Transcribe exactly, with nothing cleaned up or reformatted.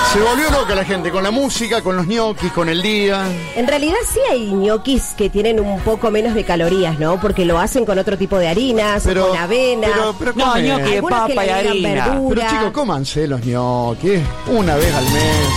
Se volvió loca la gente con la música, con los ñoquis, con el día. En realidad sí hay ñoquis que tienen un poco menos de calorías, ¿no? Porque lo hacen con otro tipo de harinas, Pero- o con avena. pero- pero No, comen. ñoqui de Algunos que papa y le agregan harina. verdura. Pero chicos, cómanse los ñoquis una vez al mes.